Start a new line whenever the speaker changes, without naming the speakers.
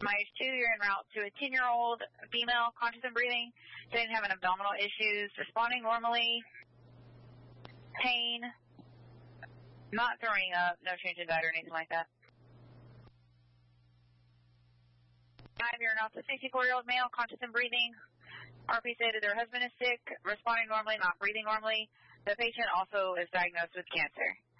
My age 2, you're en route to a 10-year-old female, conscious and breathing, didn't have an abdominal issues, responding normally, pain, not throwing up, no change in diet or anything like that. 5, you're en route to a 64-year-old male, conscious and breathing. RP stated their husband is sick, responding normally, not breathing normally. The patient also is diagnosed with cancer.